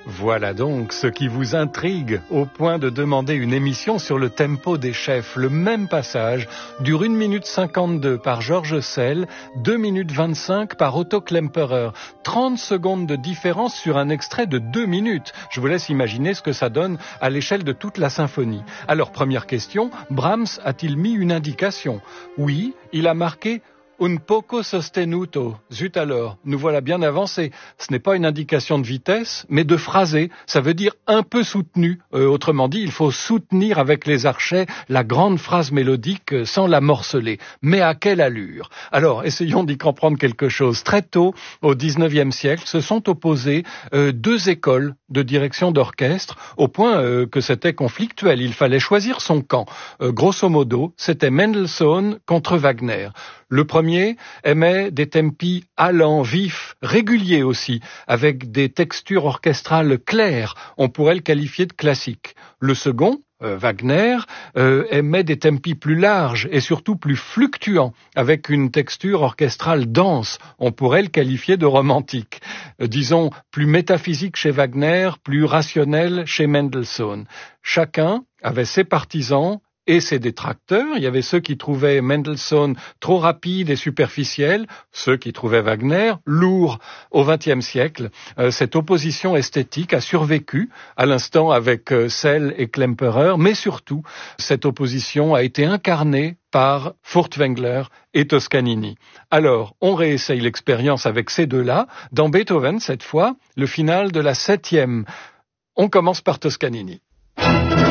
Voilà donc ce qui vous intrigue au point de demander une émission sur le tempo des chefs. Le même passage dure 1 minute 52 par George Szell, 2 minutes 25 par Otto Klemperer. 30 secondes de différence sur un extrait de 2 minutes. Je vous laisse imaginer ce que ça donne à l'échelle de toute la symphonie. Alors, première question, Brahms a-t-il mis une indication? Oui, il a marqué un poco sostenuto. Zut alors, nous voilà bien avancés. Ce n'est pas une indication de vitesse, mais de phrasé. Ça veut dire un peu soutenu. Autrement dit, il faut soutenir avec les archets la grande phrase mélodique sans la morceler. Mais à quelle allure? Alors, essayons d'y comprendre quelque chose. Très tôt, au XIXe siècle, se sont opposées deux écoles de direction d'orchestre, au point que c'était conflictuel. Il fallait choisir son camp. Grosso modo, c'était Mendelssohn contre Wagner. Le premier aimait des tempi allants, vifs, réguliers aussi, avec des textures orchestrales claires. On pourrait le qualifier de classique. Le second, Wagner, aimait des tempi plus larges et surtout plus fluctuants, avec une texture orchestrale dense. On pourrait le qualifier de romantique. Disons, plus métaphysique chez Wagner, plus rationnel chez Mendelssohn. Chacun avait ses partisans et ses détracteurs. Il y avait ceux qui trouvaient Mendelssohn trop rapide et superficiel, ceux qui trouvaient Wagner lourd. Au XXe siècle, cette opposition esthétique a survécu, à l'instant avec Szell et Klemperer, mais surtout, cette opposition a été incarnée par Furtwängler et Toscanini. Alors, on réessaye l'expérience avec ces deux-là. Dans Beethoven, cette fois, le final de la 7e. On commence par Toscanini.